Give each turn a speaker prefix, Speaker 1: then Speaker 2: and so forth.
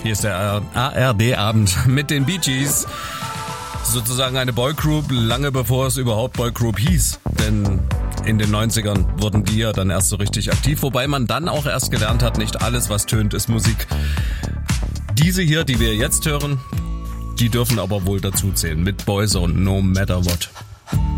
Speaker 1: Hier ist der ARD-Abend mit den Bee Gees. Sozusagen eine Boygroup, lange bevor es überhaupt Boygroup hieß. Denn in den 90ern wurden die ja dann erst so richtig aktiv. Wobei man dann auch erst gelernt hat, nicht alles, was tönt, ist Musik. Diese hier, die wir jetzt hören, die dürfen aber wohl dazu zählen. Mit Boyzone, No Matter What.